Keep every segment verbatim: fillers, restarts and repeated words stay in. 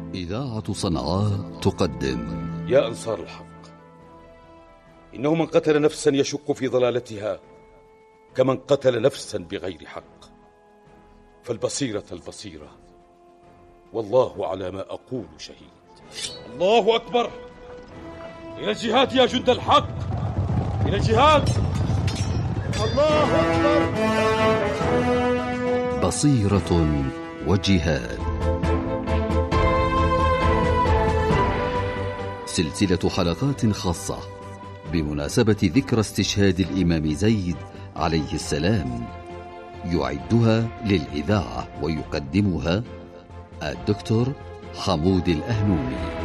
إذاعة صنعاء تقدم يا أنصار الحق، إنه من قتل نفسا يشك في ضلالتها كمن قتل نفسا بغير حق، فالبصيرة البصيرة، والله على ما أقول شهيد. الله أكبر! إلى الجهاد يا جند الحق، إلى الجهاد! الله أكبر! بصيرة وجهاد، سلسلة حلقات خاصة بمناسبة ذكرى استشهاد الإمام زيد عليه السلام، يعدها للإذاعة ويقدمها الدكتور حمود الأهنومي.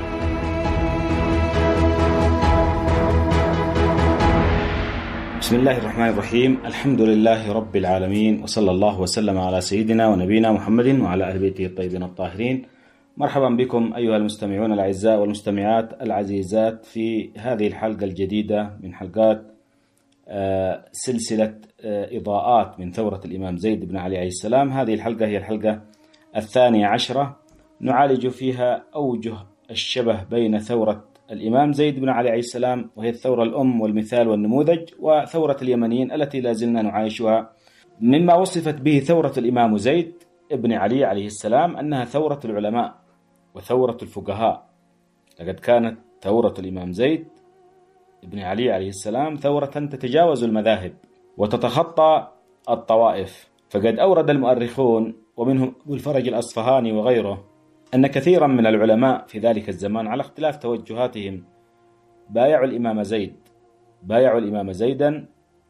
بسم الله الرحمن الرحيم، الحمد لله رب العالمين، وصلى الله وسلم على سيدنا ونبينا محمد وعلى أهل بيته الطيبين الطاهرين. مرحبا بكم أيها المستمعون الأعزاء والمستمعات العزيزات في هذه الحلقة الجديدة من حلقات سلسلة إضاءات من ثورة الإمام زيد بن علي عليه السلام. هذه الحلقة هي الحلقة الثانية عشرة، نعالج فيها أوجه الشبه بين ثورة الإمام زيد بن علي عليه السلام، وهي الثورة الأم والمثال والنموذج، وثورة اليمنيين التي لازلنا نعايشها. مما وصفت به ثورة الإمام زيد بن علي عليه السلام أنها ثورة العلماء وثورة الفقهاء. لقد كانت ثورة الإمام زيد بن علي عليه السلام ثورة تتجاوز المذاهب وتتخطى الطوائف، فقد أورد المؤرخون ومنهم أبو الفرج الأصفهاني وغيره أن كثيرا من العلماء في ذلك الزمان على اختلاف توجهاتهم بايعوا الإمام زيد بايعوا الإمام زيدا.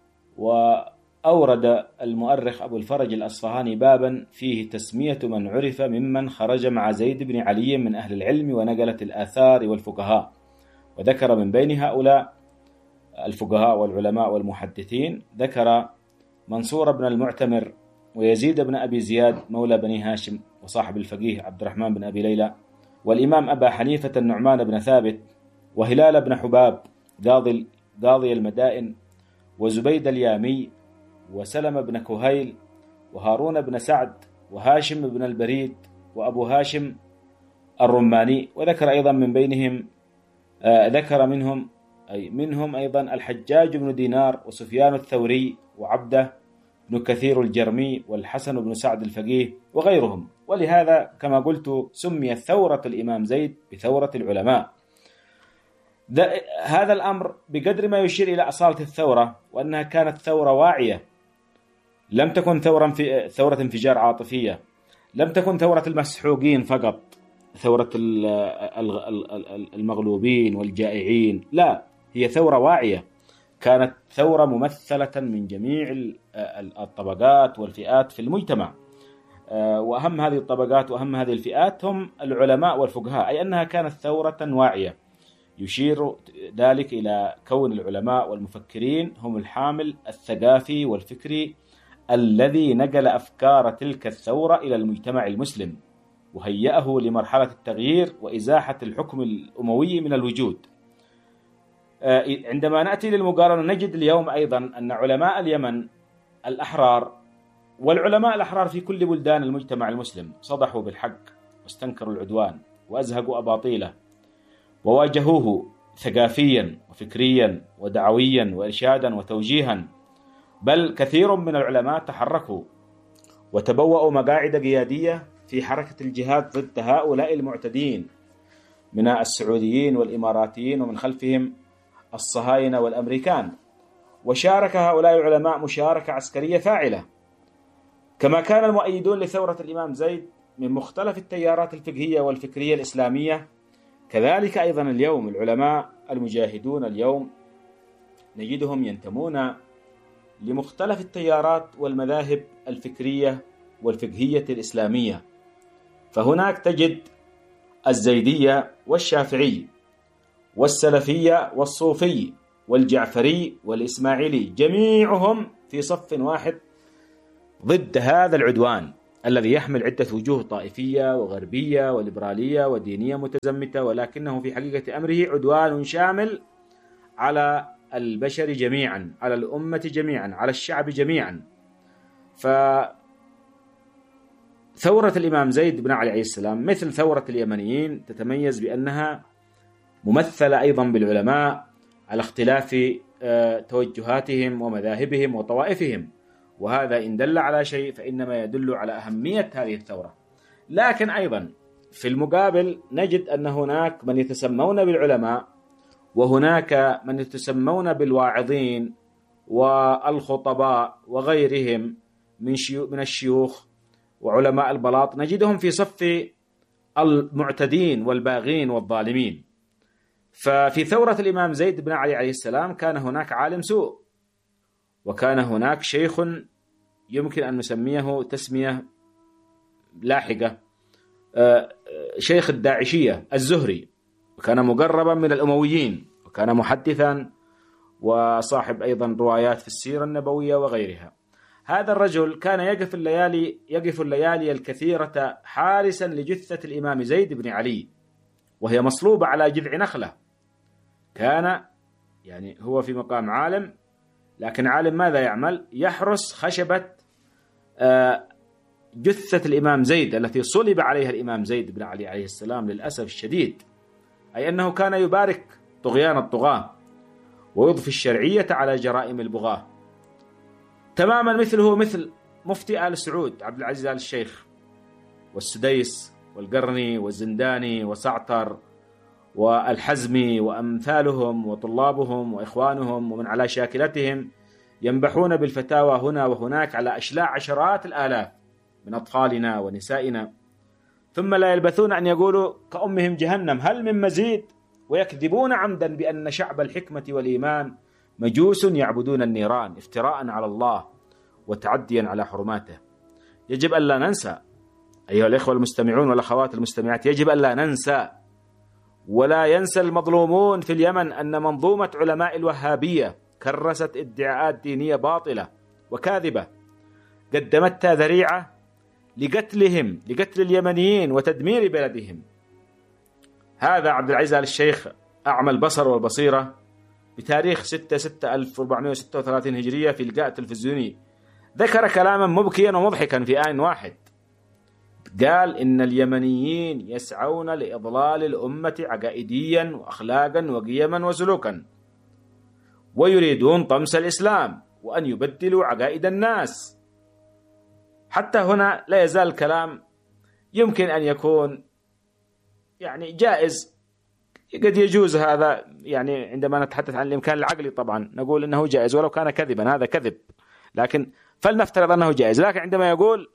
وأورد المؤرخ أبو الفرج الأصفهاني بابا فيه تسمية من عرف ممن خرج مع زيد بن علي من أهل العلم ونقلة الآثار والفقهاء، وذكر من بين هؤلاء الفقهاء والعلماء والمحدثين ذكر منصور بن المعتمر، ويزيد بن أبي زياد مولى بني هاشم وصاحب الفقيه عبد الرحمن بن أبي ليلى، والإمام أبا حنيفة النعمان بن ثابت، وهلال بن حباب قاضي قاضي المدائن، وزبيد اليامي، وسلم بن كهيل، وهارون بن سعد، وهاشم بن البريد، وأبو هاشم الرماني. وذكر أيضا من بينهم آه ذكر منهم أي منهم أيضا الحجاج بن دينار، وسفيان الثوري، وعبده بن كثير الجرمي، والحسن بن سعد الفقيه وغيرهم. ولهذا كما قلت سميت ثورة الإمام زيد بثورة العلماء. هذا الأمر بقدر ما يشير إلى أصالة الثورة، وأنها كانت ثورة واعية، لم تكن ثورة في ثورة انفجار عاطفية، لم تكن ثورة المسحوقين فقط، ثورة المغلوبين والجائعين، لا، هي ثورة واعية، كانت ثورة ممثلة من جميع الطبقات والفئات في المجتمع. وأهم هذه الطبقات وأهم هذه الفئات هم العلماء والفقهاء، أي أنها كانت ثورة واعية. يشير ذلك إلى كون العلماء والمفكرين هم الحامل الثقافي والفكري الذي نقل أفكار تلك الثورة إلى المجتمع المسلم، وهيأه لمرحلة التغيير وإزاحة الحكم الأموي من الوجود. عندما نأتي للمقارنة نجد اليوم أيضا أن علماء اليمن الأحرار والعلماء الأحرار في كل بلدان المجتمع المسلم صدحوا بالحق واستنكروا العدوان وأزهقوا أباطيله، وواجهوه ثقافيا وفكريا ودعويا وإرشادا وتوجيها. بل كثير من العلماء تحركوا وتبوأوا مقاعد قيادية في حركة الجهاد ضد هؤلاء المعتدين من السعوديين والإماراتيين، ومن خلفهم الصهاينة والأمريكان. وشارك هؤلاء العلماء مشاركة عسكرية فاعلة. كما كان المؤيدون لثورة الإمام زيد من مختلف التيارات الفقهية والفكرية الإسلامية، كذلك أيضا اليوم العلماء المجاهدون اليوم نجدهم ينتمون لمختلف التيارات والمذاهب الفكرية والفقهية الإسلامية. فهناك تجد الزيدية والشافعي والسلفية والصوفي والجعفري والإسماعيلي، جميعهم في صف واحد ضد هذا العدوان الذي يحمل عدة وجوه طائفية وغربية وليبرالية ودينية متزمتة، ولكنه في حقيقة أمره عدوان شامل على البشر جميعا، على الأمة جميعا، على الشعب جميعا. فهذا ثورة الإمام زيد بن علي عليه السلام مثل ثورة اليمنيين تتميز بأنها ممثلة أيضا بالعلماء على اختلاف توجهاتهم ومذاهبهم وطوائفهم، وهذا إن دل على شيء فإنما يدل على أهمية هذه الثورة. لكن أيضا في المقابل نجد أن هناك من يتسمون بالعلماء وهناك من يتسمون بالواعظين والخطباء وغيرهم من من الشيوخ وعلماء البلاط، نجدهم في صف المعتدين والباغين والظالمين. ففي ثورة الإمام زيد بن علي عليه السلام كان هناك عالم سوء، وكان هناك شيخ يمكن أن نسميه تسمية لاحقة شيخ الداعشية الزهري، وكان مقربا من الأمويين، وكان محدثا وصاحب أيضا روايات في السيرة النبوية وغيرها. هذا الرجل كان يقف الليالي يقف الليالي الكثيرة حارسا لجثة الإمام زيد بن علي وهي مصلوبة على جذع نخلة. كان يعني هو في مقام عالم، لكن عالم ماذا يعمل؟ يحرس خشبة جثة الإمام زيد التي صلب عليها الإمام زيد بن علي عليه السلام للأسف الشديد، أي أنه كان يبارك طغيان الطغاة ويضفي الشرعية على جرائم البغاة، تماما مثله مثل مفتي آل سعود عبد العزيز آل الشيخ والسديس والقرني والزنداني وسعتر والحزمي وأمثالهم وطلابهم وإخوانهم ومن على شاكلتهم، ينبحون بالفتاوى هنا وهناك على أشلاء عشرات الآلاف من أطفالنا ونسائنا، ثم لا يلبثون أن يقولوا كأمهم جهنم هل من مزيد، ويكذبون عمدا بأن شعب الحكمة والإيمان مجوس يعبدون النيران افتراء على الله وتعديا على حرماته. يجب أن لا ننسى أيها الإخوة المستمعون والأخوات المستمعات، يجب أن لا ننسى ولا ينسى المظلومون في اليمن أن منظومة علماء الوهابية كرست ادعاءات دينية باطلة وكاذبة قدمتها ذريعة لقتلهم لقتل اليمنيين وتدمير بلدهم. هذا عبد العزيز آل الشيخ أعمى البصر والبصيرة بتاريخ ستة ستة ألف وأربعمائة وستة وثلاثين هجرية في لقاء تلفزيوني ذكر كلاما مبكيا ومضحكا في آن واحد، قال إن اليمنيين يسعون لإضلال الأمة عقائديا وأخلاقا وقيما وسلوكا، ويريدون طمس الإسلام وأن يبدلوا عقائد الناس. حتى هنا لا يزال الكلام يمكن أن يكون يعني جائز، قد يجوز هذا، يعني عندما نتحدث عن الإمكان العقلي طبعا نقول إنه جائز ولو كان كذبا، هذا كذب، لكن فلنفترض أنه جائز. لكن عندما يقول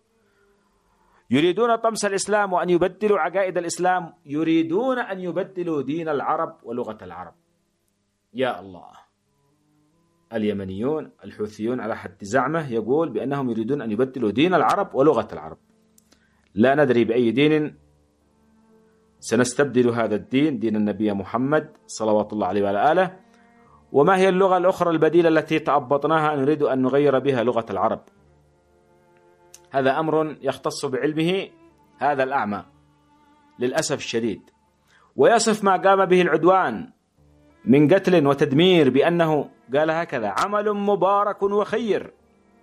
يريدون طمس الإسلام وأن يبدلوا عقائد الإسلام، يريدون أن يبدلوا دين العرب ولغة العرب. يا الله، اليمنيون الحوثيون على حد زعمه يقول بأنهم يريدون أن يبدلوا دين العرب ولغة العرب. لا ندري بأي دين سنستبدل هذا الدين، دين النبي محمد صلوات الله عليه وعلى آله، وما هي اللغة الأخرى البديلة التي تأبطناها نريد أن نغير بها لغة العرب. هذا أمر يختص بعلمه هذا الأعمى للأسف الشديد، ويصف ما قام به العدوان من قتل وتدمير بأنه قال هكذا عمل مبارك وخير.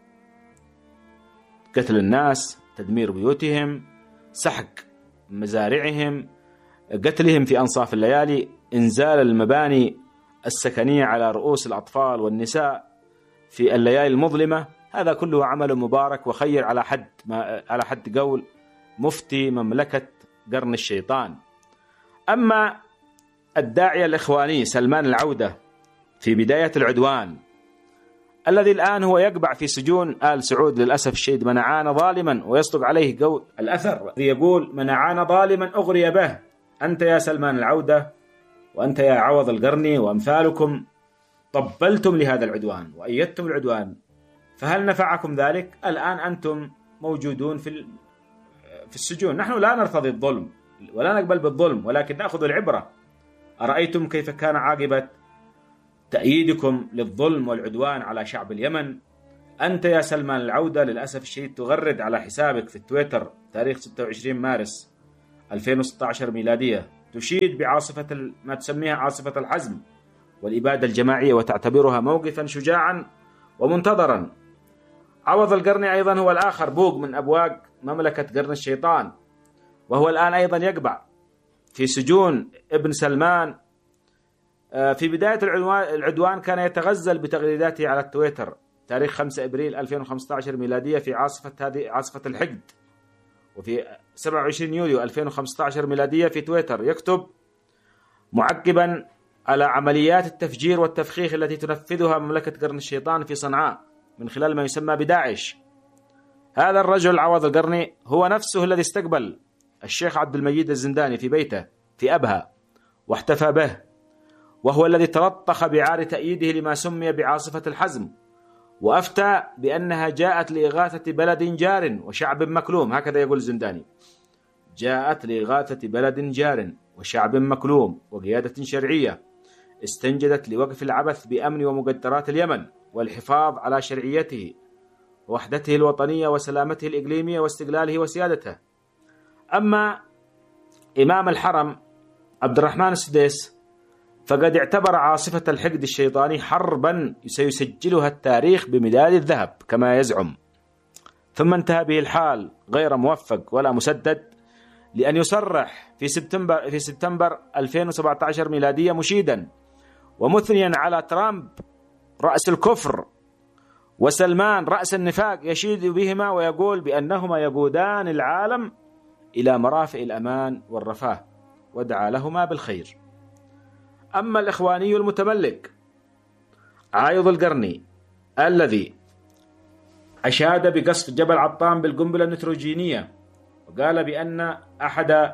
قتل الناس، تدمير بيوتهم، سحق مزارعهم، قتلهم في أنصاف الليالي، إنزال المباني السكنية على رؤوس الأطفال والنساء في الليالي المظلمة، هذا كله عمل مبارك وخير على حد ما على حد قول مفتي مملكة قرن الشيطان. أما الداعية الإخواني سلمان العودة في بداية العدوان الذي الآن هو يقبع في سجون آل سعود للأسف الشديد، منعان ظالما، ويصدق عليه قول الأثر الذي يقول منعان ظالما أغري به، أنت يا سلمان العودة وأنت يا عوض القرني وأمثالكم طبلتم لهذا العدوان وأيدتم العدوان، فهل نفعكم ذلك؟ الآن أنتم موجودون في في السجون. نحن لا نرتضي الظلم ولا نقبل بالظلم، ولكن نأخذ العبرة. أرأيتم كيف كان عاقبة تأييدكم للظلم والعدوان على شعب اليمن؟ أنت يا سلمان العودة للأسف الشديد تغرد على حسابك في التويتر تاريخ ستة وعشرين مارس ألفين وستة عشر ميلادية، تشيد بعاصفة ما تسميها عاصفة الحزم والإبادة الجماعية وتعتبرها موقفا شجاعا ومنتظرا. عوض القرني أيضا هو الآخر بوق من أبواق مملكة قرن الشيطان، وهو الآن أيضا يقبع في سجون ابن سلمان. في بداية العدوان كان يتغزل بتغريداته على التويتر تاريخ خمسة أبريل ألفين وخمسة عشر ميلادية في عاصفة هذه عاصفة الحقد، وفي سبعة وعشرين يوليو ألفين وخمسة عشر ميلادية في تويتر يكتب معقبا على عمليات التفجير والتفخيخ التي تنفذها مملكة قرن الشيطان في صنعاء من خلال ما يسمى بداعش. هذا الرجل عوض القرني هو نفسه الذي استقبل الشيخ عبد المجيد الزنداني في بيته في أبها واحتفى به، وهو الذي تلطخ بعار تأييده لما سمي بعاصفة الحزم، وأفتى بأنها جاءت لإغاثة بلد جار وشعب مكلوم. هكذا يقول الزنداني: جاءت لإغاثة بلد جار وشعب مكلوم وقيادة شرعية استنجدت لوقف العبث بأمن ومقدرات اليمن والحفاظ على شرعيته ووحدته الوطنية وسلامته الإقليمية واستقلاله وسيادته. أما إمام الحرم عبد الرحمن السديس فقد اعتبر عاصفة الحقد الشيطاني حربا سيسجلها التاريخ بمداد الذهب كما يزعم، ثم انتهى به الحال غير موفق ولا مسدد لأن يصرح في سبتمبر في سبتمبر ألفين وسبعة عشر ميلادية مشيدا ومثنيا على ترامب رأس الكفر وسلمان رأس النفاق، يشيد بهما ويقول بأنهما يقودان العالم إلى مرافئ الأمان والرفاه، ودعا لهما بالخير. أما الإخواني المتملك عايض القرني الذي أشاد بقصف جبل عطام بالقنبلة النيتروجينية، وقال بأن أحد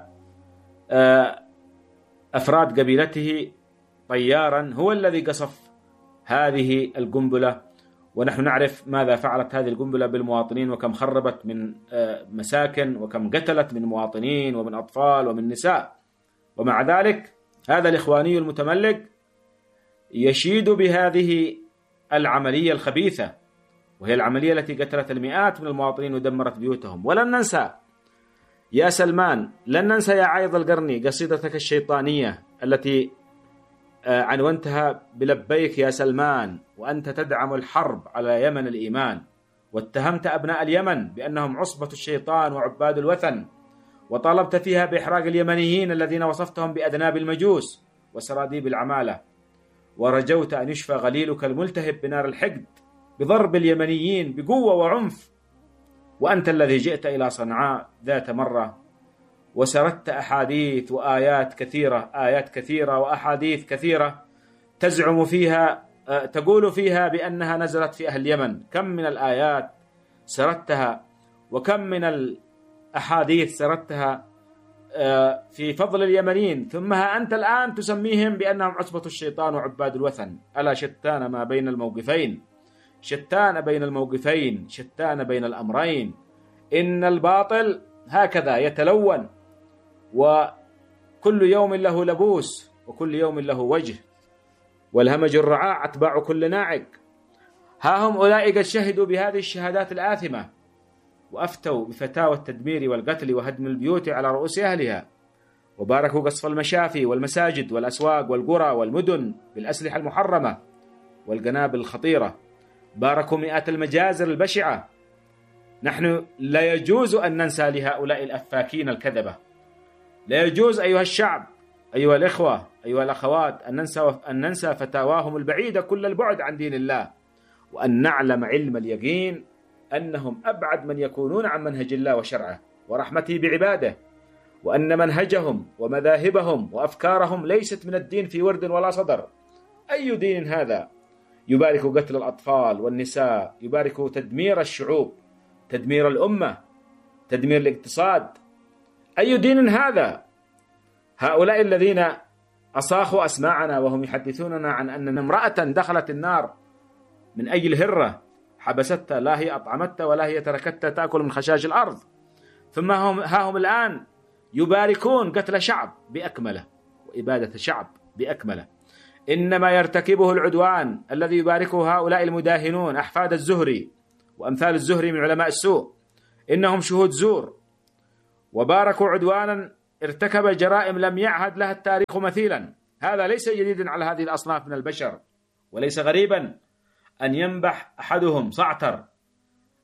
أفراد قبيلته طيارا هو الذي قصف هذه القنبلة، ونحن نعرف ماذا فعلت هذه القنبلة بالمواطنين وكم خربت من مساكن وكم قتلت من مواطنين ومن أطفال ومن نساء. ومع ذلك هذا الإخواني المتملك يشيد بهذه العملية الخبيثة، وهي العملية التي قتلت المئات من المواطنين ودمرت بيوتهم. ولن ننسى يا سلمان، لن ننسى يا عايض القرني قصيدتك الشيطانية التي عنونتها بلبيك يا سلمان وأنت تدعم الحرب على يمن الإيمان، واتهمت أبناء اليمن بأنهم عصبة الشيطان وعباد الوثن، وطالبت فيها بإحراق اليمنيين الذين وصفتهم بأذناب المجوس وسراديب العمالة، ورجوت أن يشفى غليلك الملتهب بنار الحقد بضرب اليمنيين بقوة وعنف. وأنت الذي جئت إلى صنعاء ذات مرة وسردت أحاديث وآيات كثيرة آيات كثيرة وأحاديث كثيرة تزعم فيها تقول فيها بأنها نزلت في أهل اليمن. كم من الآيات سردتها وكم من الأحاديث سردتها في فضل اليمنيين، ثم ها أنت الآن تسميهم بأنهم عصبة الشيطان وعباد الوثن. ألا شتان ما بين الموقفين، شتان بين الموقفين، شتان بين الأمرين. إن الباطل هكذا يتلون، وكل يوم له لبوس وكل يوم له وجه، والهمج الرعاع أتباع كل ناعق. ها هم أولئك شهدوا بهذه الشهادات الآثمة وأفتوا بفتاوى التدمير والقتل وهدم البيوت على رؤوس أهلها، وباركوا قصف المشافي والمساجد والأسواق والقرى والمدن بالأسلحة المحرمة والقنابل الخطيرة، باركوا مئات المجازر البشعة. نحن لا يجوز أن ننسى لهؤلاء الأفاكين الكذبة، لا يجوز أيها الشعب، أيها الإخوة، أيها الأخوات، أن ننسى, أن ننسى فتاواهم البعيدة كل البعد عن دين الله، وأن نعلم علم اليقين أنهم أبعد من يكونون عن منهج الله وشرعه ورحمته بعباده، وأن منهجهم ومذاهبهم وأفكارهم ليست من الدين في ورد ولا صدر. أي دين هذا؟ يبارك قتل الأطفال والنساء، يبارك تدمير الشعوب، تدمير الأمة، تدمير الاقتصاد. أي دين هذا؟ هؤلاء الذين أصاخوا أسماعنا وهم يحدثوننا عن أن امرأة دخلت النار من أجل هرة حبستها، لا هي أطعمتها ولا هي تركتها تأكل من خشاش الأرض، ثم هم ها هم الآن يباركون قتل شعب بأكمله وإبادة شعب بأكمله. إنما يرتكبه العدوان الذي يباركه هؤلاء المداهنون أحفاد الزهري وأمثال الزهري من علماء السوء، إنهم شهود زور، وباركوا عدوانا ارتكب جرائم لم يعهد لها التاريخ مثيلا. هذا ليس جديدا على هذه الأصناف من البشر، وليس غريبا أن ينبح أحدهم صعتر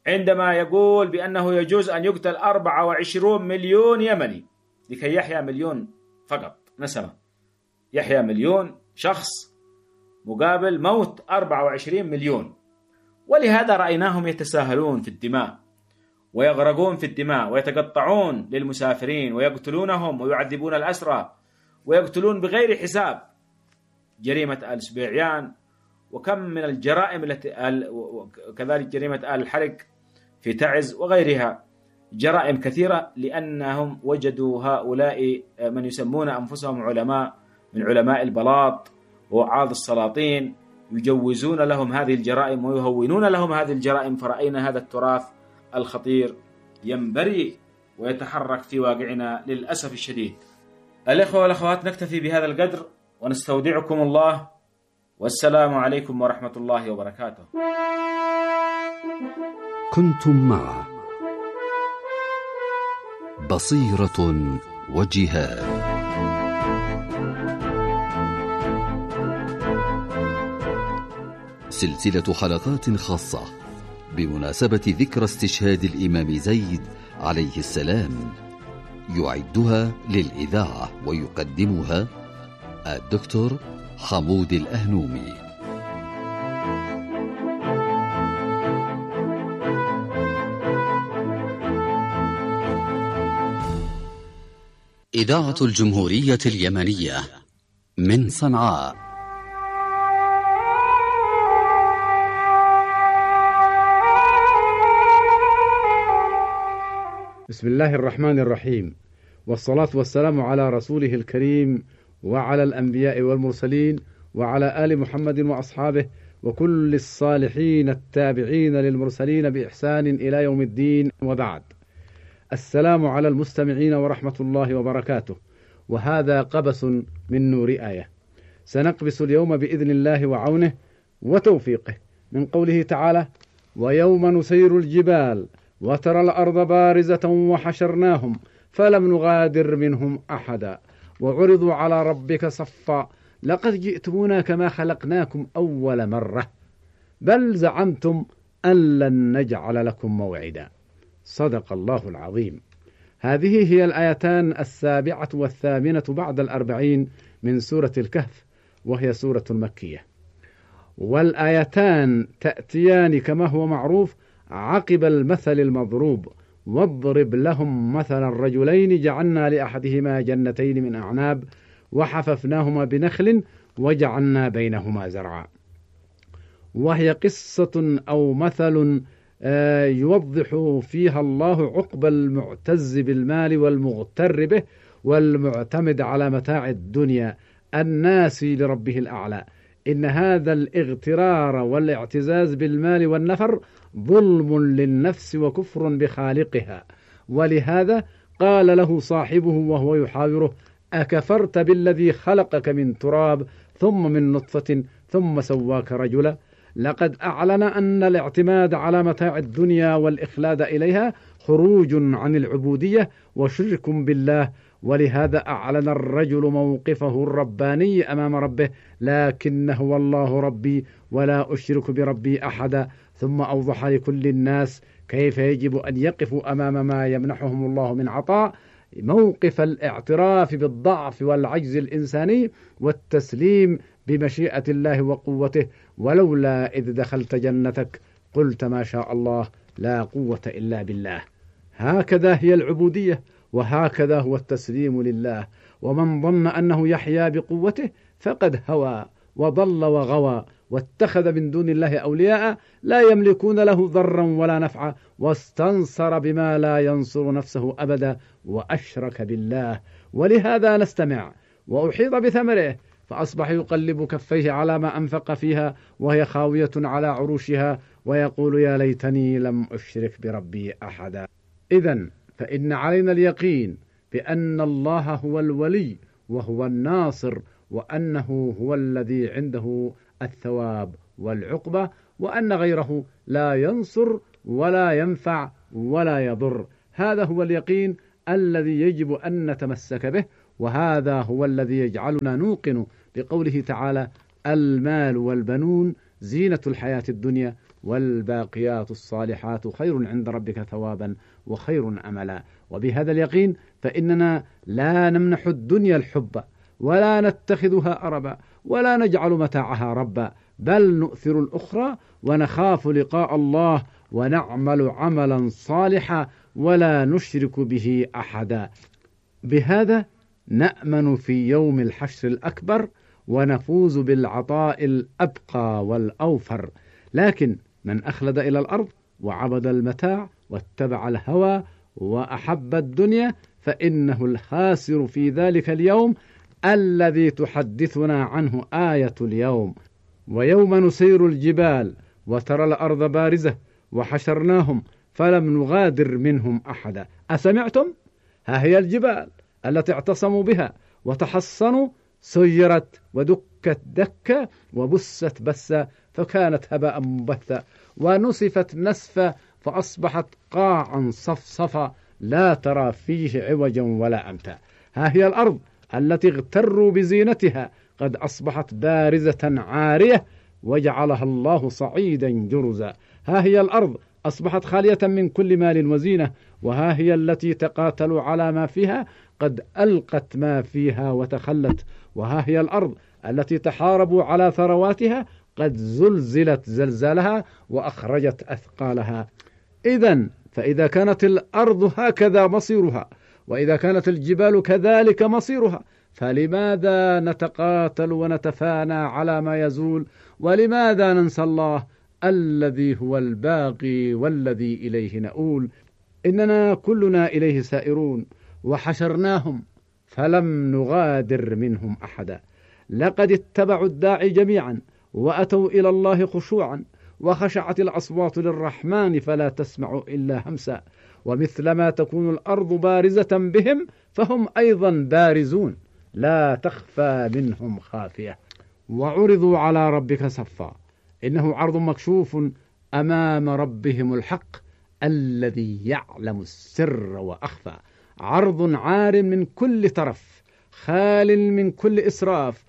عندما يقول بأنه يجوز أن يقتل أربعة وعشرين مليون يمني لكي يحيا مليون فقط نسمة، يحيا مليون شخص مقابل موت أربعة وعشرين مليون. ولهذا رأيناهم يتساهلون في الدماء ويغرقون في الدماء ويتقطعون للمسافرين ويقتلونهم ويعذبون الأسرى ويقتلون بغير حساب. جريمة آل سبيعيان وكم من الجرائم التي كذلك جريمة آل الحرق في تعز وغيرها، جرائم كثيرة، لأنهم وجدوا هؤلاء من يسمون أنفسهم علماء من علماء البلاط ووعاظ السلاطين يجوزون لهم هذه الجرائم ويهونون لهم هذه الجرائم. فرأينا هذا التراث الخطير ينبري ويتحرك في واقعنا للأسف الشديد. الإخوة والأخوات، نكتفي بهذا القدر ونستودعكم الله، والسلام عليكم ورحمة الله وبركاته. كنتم مع بصيرة وجهاد، سلسلة حلقات خاصة بمناسبة ذكرى استشهاد الإمام زيد عليه السلام، يعدها للإذاعة ويقدمها الدكتور حمود الأهنومي. إذاعة الجمهورية اليمنية من صنعاء. بسم الله الرحمن الرحيم، والصلاة والسلام على رسوله الكريم وعلى الأنبياء والمرسلين وعلى آل محمد وأصحابه وكل الصالحين التابعين للمرسلين بإحسان إلى يوم الدين، وبعد. السلام على المستمعين ورحمة الله وبركاته. وهذا قبس من نور آية، سنقبس اليوم بإذن الله وعونه وتوفيقه من قوله تعالى: ويوم نسير الجبال وترى الأرض بارزة وحشرناهم فلم نغادر منهم أحدا وعرضوا على ربك صفا لقد جئتمونا كما خلقناكم أول مرة بل زعمتم أن لن نجعل لكم موعدا. صدق الله العظيم. هذه هي الآيتان السابعة والثامنة بعد الأربعين من سورة الكهف، وهي سورة مكية. والآيتان تأتيان كما هو معروف عقب المثل المضروب: واضرب لهم مثل الرجلين جعلنا لأحدهما جنتين من أعناب وحففناهما بنخل وجعلنا بينهما زرعا. وهي قصة أو مثل يوضح فيها الله عقب المعتز بالمال والمغتر به والمعتمد على متاع الدنيا الناس لربه الأعلى. إن هذا الاغترار والاعتزاز بالمال والنفر ظلم للنفس وكفر بخالقها، ولهذا قال له صاحبه وهو يحاوره: أكفرت بالذي خلقك من تراب ثم من نطفة ثم سواك رجلا. لقد أعلن أن الاعتماد على متاع الدنيا والإخلاد إليها خروج عن العبودية وشرك بالله، ولهذا أعلن الرجل موقفه الرباني أمام ربه: لكن هو الله ربي ولا أشرك بربي أحدا. ثم أوضح لكل الناس كيف يجب أن يقفوا أمام ما يمنحهم الله من عطاء، موقف الاعتراف بالضعف والعجز الإنساني والتسليم بمشيئة الله وقوته: ولولا إذ دخلت جنتك قلت ما شاء الله لا قوة إلا بالله. هكذا هي العبودية، وهكذا هو التسليم لله. ومن ظن أنه يحيا بقوته فقد هوى وضل وغوى واتخذ من دون الله أولياء لا يملكون له ضرا ولا نفعا واستنصر بما لا ينصر نفسه أبدا وأشرك بالله. ولهذا نستمع: وأحيط بثمره فأصبح يقلب كفيه على ما أنفق فيها وهي خاوية على عروشها ويقول يا ليتني لم أشرك بربي أحدا. إذن فإن علينا اليقين بأن الله هو الولي وهو الناصر، وأنه هو الذي عنده الثواب والعقبة، وأن غيره لا ينصر ولا ينفع ولا يضر. هذا هو اليقين الذي يجب أن نتمسك به، وهذا هو الذي يجعلنا نوقن بقوله تعالى: المال والبنون زينة الحياة الدنيا، والباقيات الصالحات خير عند ربك ثوابا وخير أملا. وبهذا اليقين فإننا لا نمنح الدنيا الحب، ولا نتخذها أربا، ولا نجعل متاعها ربا، بل نؤثر الأخرى ونخاف لقاء الله، ونعمل عملا صالحا ولا نشرك به أحدا. بهذا نأمن في يوم الحشر الأكبر، ونفوز بالعطاء الأبقى والأوفر. لكن من أخلد إلى الأرض وعبد المتاع واتبع الهوى وأحب الدنيا فإنه الخاسر في ذلك اليوم الذي تحدثنا عنه آية اليوم. ويوم نسير الجبال وترى الأرض بارزة وحشرناهم فلم نغادر منهم أحدا. أسمعتم؟ ها هي الجبال التي اعتصموا بها وتحصنوا سيرت ودكت دكة وبست بسة فكانت هباء منبثا، ونسفت نسفا فأصبحت قاعا صفصفا لا ترى فيه عوجا ولا أمتا. ها هي الأرض التي اغتروا بزينتها قد أصبحت بارزة عارية وجعلها الله صعيدا جرزا. ها هي الأرض أصبحت خالية من كل مال وزينة، وها هي التي تقاتلوا على ما فيها قد ألقت ما فيها وتخلت. وها هي الأرض التي تحاربوا على ثرواتها قد زلزلت زلزالها وأخرجت أثقالها. إذن فإذا كانت الأرض هكذا مصيرها، وإذا كانت الجبال كذلك مصيرها، فلماذا نتقاتل ونتفانى على ما يزول؟ ولماذا ننسى الله الذي هو الباقي والذي إليه نؤول؟ إننا كلنا إليه سائرون، وحشرناهم فلم نغادر منهم أحدا. لقد اتبعوا الداعي جميعا وأتوا إلى الله خشوعا، وخشعت الأصوات للرحمن فلا تسمع إلا همسا. ومثلما تكون الأرض بارزة بهم فهم أيضا بارزون لا تخفى منهم خافية. وعرضوا على ربك صفا إنه عرض مكشوف أمام ربهم الحق الذي يعلم السر وأخفى. عرض عار من كل طرف خال من كل إسراف،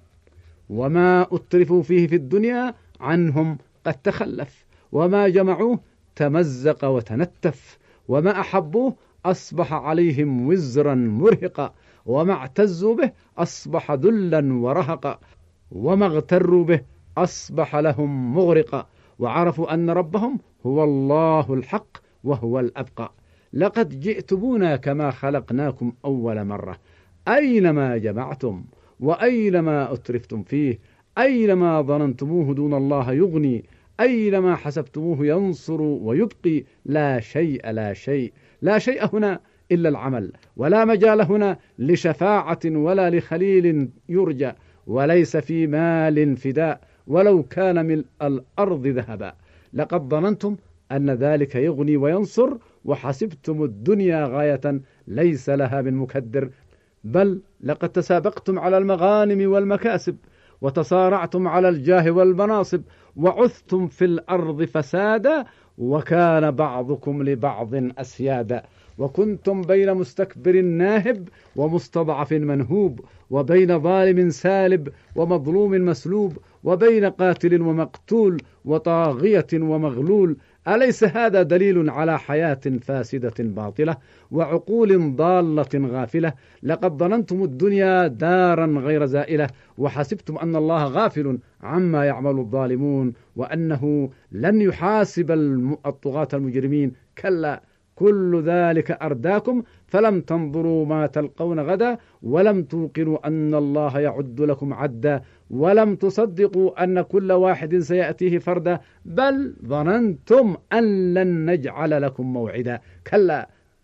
وما أترفوا فيه في الدنيا عنهم قد تخلف، وما جمعوه تمزق وتنتف، وما أحبوه أصبح عليهم وزرا مرهقا، وما اعتزوا به أصبح ذلا ورهقا، وما اغتروا به أصبح لهم مغرقا. وعرفوا أن ربهم هو الله الحق وهو الأبقى. لقد جئتمونا كما خلقناكم أول مرة. أينما جمعتم وأينما أترفتم فيه، أينما ظننتموه دون الله يغني، أينما حسبتموه ينصر ويبقي، لا شيء لا شيء لا شيء هنا إلا العمل، ولا مجال هنا لشفاعة ولا لخليل يرجى، وليس في مال فداء ولو كان ملء الأرض ذهبا. لقد ظننتم أن ذلك يغني وينصر، وحسبتم الدنيا غاية ليس لها من مكدر، بل لقد تسابقتم على المغانم والمكاسب، وتصارعتم على الجاه والمناصب، وعثتم في الأرض فسادا، وكان بعضكم لبعض أسيادا. وكنتم بين مستكبر ناهب ومستضعف منهوب، وبين ظالم سالب ومظلوم مسلوب، وبين قاتل ومقتول وطاغية ومغلول. أليس هذا دليل على حياة فاسدة باطلة وعقول ضالة غافلة؟ لقد ظننتم الدنيا دارا غير زائلة، وحسبتم أن الله غافل عما يعمل الظالمون، وأنه لن يحاسب الطغاة المجرمين. كلا، كل ذلك أرداكم، فلم تنظروا ما تلقون غدا، ولم توقنوا أن الله يعد لكم عدا، ولم تصدقوا أن كل واحد سيأتيه فردا، بل ظننتم أن لن نجعل لكم موعدا. كلا،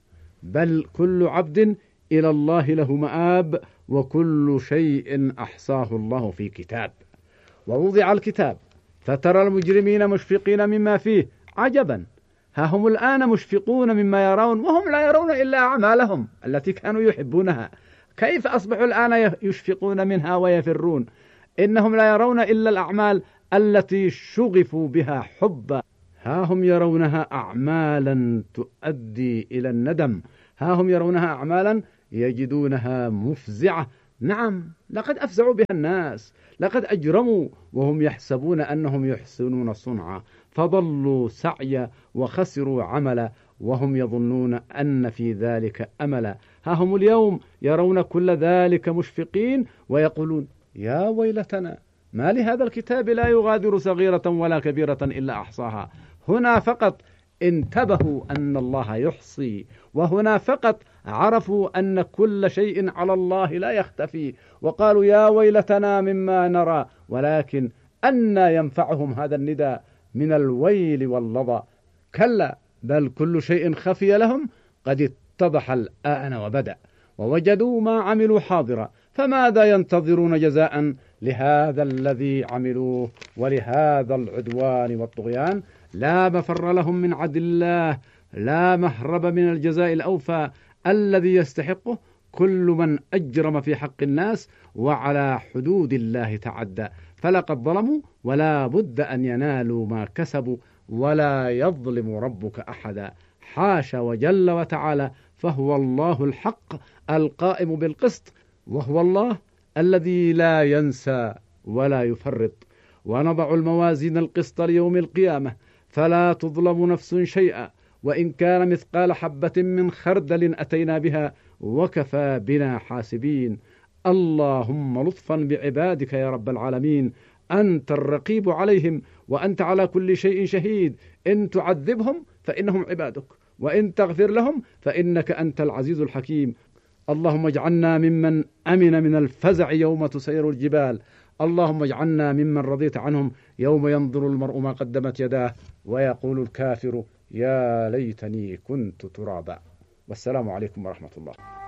بل كل عبد إلى الله له مآب، وكل شيء أحصاه الله في كتاب. ووضع الكتاب فترى المجرمين مشفقين مما فيه، عجبا، ها هم الآن مشفقون مما يرون، وهم لا يرون إلا أعمالهم التي كانوا يحبونها. كيف أصبحوا الآن يشفقون منها ويفرون؟ إنهم لا يرون إلا الأعمال التي شغفوا بها حبا. ها هم يرونها أعمالا تؤدي إلى الندم، ها هم يرونها أعمالا يجدونها مفزعة نعم، لقد أفزعوا بها الناس، لقد أجرموا وهم يحسبون أنهم يحسنون صنعا، فضلوا سعيا وخسروا عملا وهم يظنون أن في ذلك أملا. ها هم اليوم يرون كل ذلك مشفقين ويقولون يا ويلتنا، ما لهذا الكتاب لا يغادر صغيرة ولا كبيرة إلا أحصاها. هنا فقط انتبهوا أن الله يحصي، وهنا فقط عرفوا أن كل شيء على الله لا يختفي، وقالوا يا ويلتنا مما نرى. ولكن أنى ينفعهم هذا النداء من الويل واللظى؟ كلا، بل كل شيء خفي لهم قد اتضح الآن وبدأ، ووجدوا ما عملوا حاضرا، فماذا ينتظرون جزاء لهذا الذي عملوه ولهذا العدوان والطغيان؟ لا مفر لهم من عدل الله، لا مهرب من الجزاء الأوفى الذي يستحقه كل من أجرم في حق الناس وعلى حدود الله تعدى. فلقد ظلموا ولا بد أن ينالوا ما كسبوا، ولا يظلم ربك أحدا. حاشا وجل وتعالى، فهو الله الحق القائم بالقسط، وهو الله الذي لا ينسى ولا يفرط. ونضع الموازين القسط ليوم القيامة فلا تظلم نفس شيئا، وإن كان مثقال حبة من خردل أتينا بها وكفى بنا حاسبين. اللهم لطفا بعبادك يا رب العالمين، أنت الرقيب عليهم وأنت على كل شيء شهيد. إن تعذبهم فإنهم عبادك، وإن تغفر لهم فإنك أنت العزيز الحكيم. اللهم اجعلنا ممن أمن من الفزع يوم تسير الجبال. اللهم اجعلنا ممن رضيت عنهم يوم ينظر المرء ما قدمت يداه ويقول الكافر يا ليتني كنت ترابا. والسلام عليكم ورحمة الله.